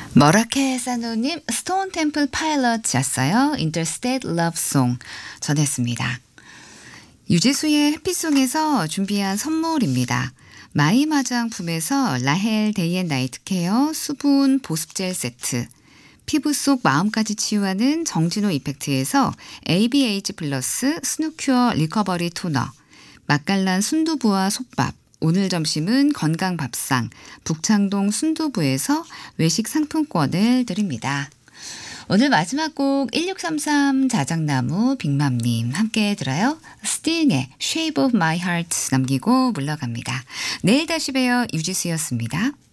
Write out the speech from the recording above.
머라케사노님 스톤 템플 파일럿이었어요. 인터스테이트 러브송 전했습니다. 유지수의 해피송에서 준비한 선물입니다. 마임 화장품에서 라헬 데이앤나이트 케어 수분 보습젤 세트, 피부 속 마음까지 치유하는 정진호 이펙트에서 ABH 플러스 스누큐어 리커버리 토너, 맛깔난 순두부와 솥밥, 오늘 점심은 건강밥상 북창동 순두부에서 외식 상품권을 드립니다. 오늘 마지막 곡 1633 자작나무 빅맘님 함께 들어요. 스팅의 Shape of My Heart 남기고 물러갑니다. 내일 다시 봬요. 유지수였습니다.